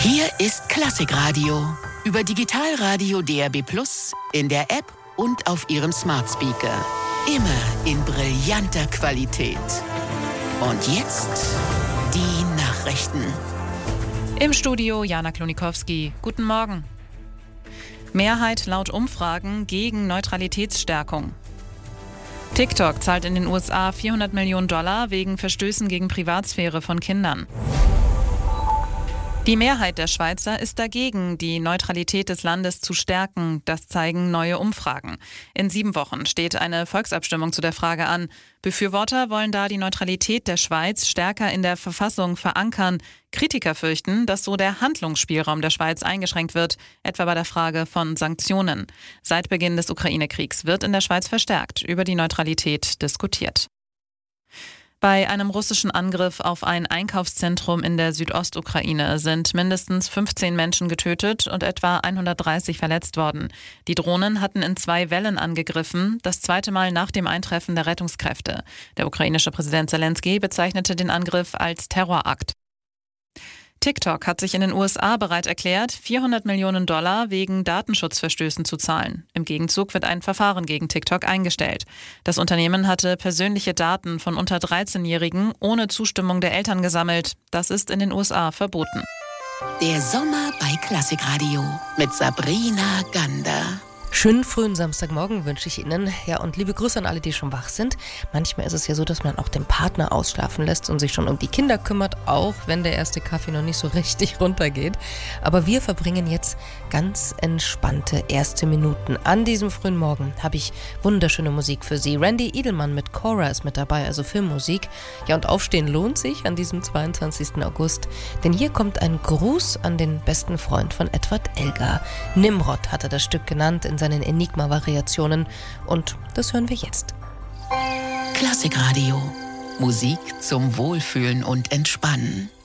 Hier ist Klassikradio. Über Digitalradio DAB+, in der App und auf Ihrem Smart Speaker. Immer in brillanter Qualität. Und jetzt die Nachrichten. Im Studio Jana Klonikowski. Guten Morgen. Mehrheit laut Umfragen gegen Neutralitätsstärkung. TikTok zahlt in den USA $400 Millionen wegen Verstößen gegen Privatsphäre von Kindern. Die Mehrheit der Schweizer ist dagegen, die Neutralität des Landes zu stärken. Das zeigen neue Umfragen. In 7 Wochen steht eine Volksabstimmung zu der Frage an. Befürworter wollen da die Neutralität der Schweiz stärker in der Verfassung verankern. Kritiker fürchten, dass so der Handlungsspielraum der Schweiz eingeschränkt wird, etwa bei der Frage von Sanktionen. Seit Beginn des Ukraine-Kriegs wird in der Schweiz verstärkt über die Neutralität diskutiert. Bei einem russischen Angriff auf ein Einkaufszentrum in der Südostukraine sind mindestens 15 Menschen getötet und etwa 130 verletzt worden. Die Drohnen hatten in 2 Wellen angegriffen, das zweite Mal nach dem Eintreffen der Rettungskräfte. Der ukrainische Präsident Zelensky bezeichnete den Angriff als Terrorakt. TikTok hat sich in den USA bereit erklärt, $400 Millionen wegen Datenschutzverstößen zu zahlen. Im Gegenzug wird ein Verfahren gegen TikTok eingestellt. Das Unternehmen hatte persönliche Daten von unter 13-Jährigen ohne Zustimmung der Eltern gesammelt. Das ist in den USA verboten. Der Sommer bei Klassikradio mit Sabrina Gander. Schönen frühen Samstagmorgen wünsche ich Ihnen. Ja, und liebe Grüße an alle, die schon wach sind. Manchmal ist es ja so, dass man auch den Partner ausschlafen lässt und sich schon um die Kinder kümmert, auch wenn der erste Kaffee noch nicht so richtig runtergeht. Aber wir verbringen jetzt ganz entspannte erste Minuten. An diesem frühen Morgen habe ich wunderschöne Musik für Sie. Randy Edelman mit Cora ist mit dabei, also Filmmusik. Ja, und Aufstehen lohnt sich an diesem 22. August, denn hier kommt ein Gruß an den besten Freund von Edward Elgar. Nimrod hat er das Stück genannt in seinen Enigma-Variationen, und das hören wir jetzt. Klassikradio. Musik zum Wohlfühlen und Entspannen.